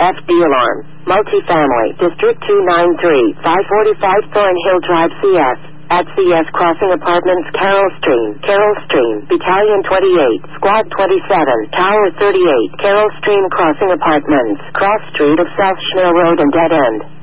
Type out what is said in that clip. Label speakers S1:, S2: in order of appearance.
S1: FD alarm. Multifamily, District 293, 545 Thornhill Drive, CS. At CS Crossing Apartments, Carroll Stream, Battalion 28, Squad 27, Tower 38, Carroll Stream Crossing Apartments, Cross Street of South Schnell Road and Dead End.